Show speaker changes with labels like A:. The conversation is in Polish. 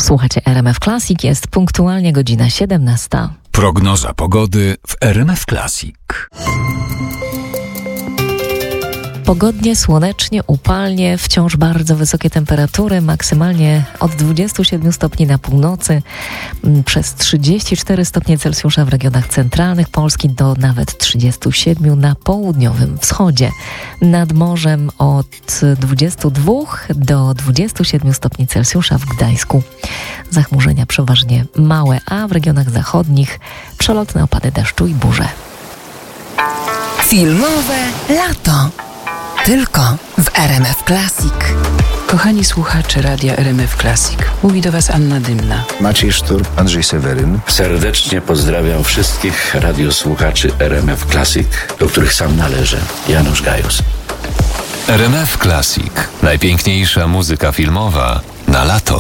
A: Słuchacie RMF Classic, jest punktualnie godzina 17.
B: Prognoza pogody w RMF Classic.
A: Pogodnie, słonecznie, upalnie, wciąż bardzo wysokie temperatury, maksymalnie od 27 stopni na północy, przez 34 stopnie Celsjusza w regionach centralnych Polski do nawet 37 na południowym wschodzie. Nad morzem od 22 do 27 stopni Celsjusza w Gdańsku. Zachmurzenia przeważnie małe, a w regionach zachodnich przelotne opady deszczu i burze.
C: Filmowe lato. Tylko w RMF Classic.
D: Kochani słuchacze Radia RMF Classic. Mówi do Was Anna Dymna.
E: Maciej Sztur, Andrzej Seweryn.
F: Serdecznie pozdrawiam wszystkich radiosłuchaczy RMF Classic, do których sam należę. Janusz Gajos.
B: RMF Classic. Najpiękniejsza muzyka filmowa na lato.